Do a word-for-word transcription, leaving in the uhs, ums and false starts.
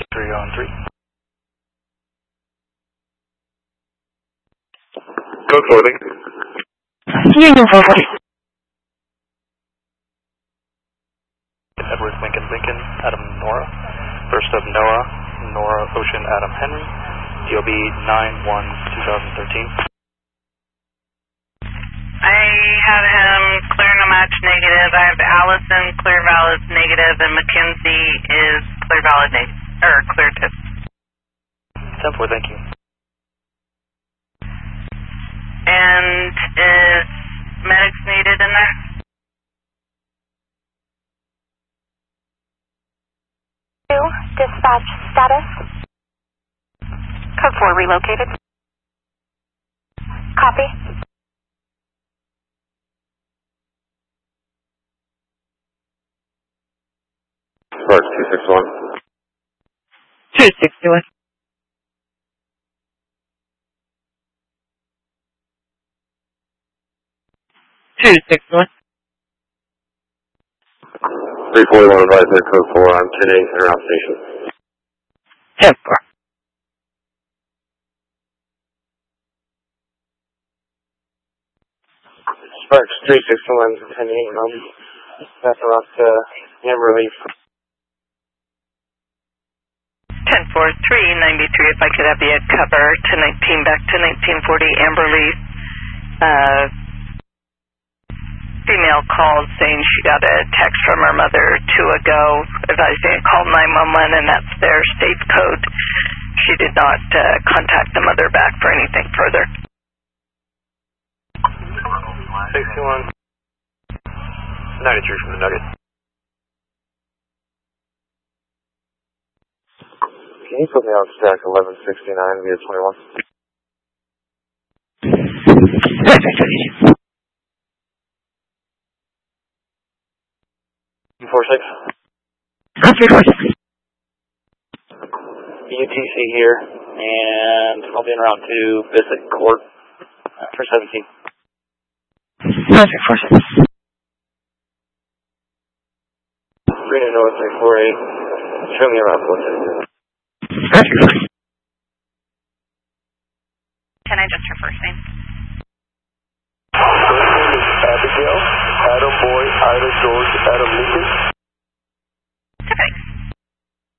three on three. Code forwarding. Union four forty. Edward Lincoln Lincoln, Adam Nora. First of Noah, Nora Ocean Adam Henry. D O B nine one twenty thirteen. I have him clear no match negative. I have Allison clear valid negative, and Mackenzie is clear valid negative, or clear tip. ten four, thank you. And is medics needed in there? Two, dispatch status. Code four relocated. Copy. Sparks two six one. two sixty-one. two sixty-one. three forty-one advisor, code four, I'm ten eight, interrupt station. ten four. Sparks three six one, ten eight, um, that's about uh, Amber Leaf. ten four, three ninety-three, if I could have you cover to nineteen, back to nineteen forty, Amber Leaf. Uh, female called saying she got a text from her mother two ago advising to call nine one one, and that's their state code. She did not uh, contact the mother back for anything further. sixty-one. ninety-three from the Nugget. Can you put me on stack eleven sixty-nine via twenty-one? four six. U T C here, and I'll be en route to Bissett Court uh, for seventeen. four six. Reno North three four eight. Show me around four seventeen. Can I just your first name? First name is Abigail, Adam Boy, Ida George, Adam Lincoln.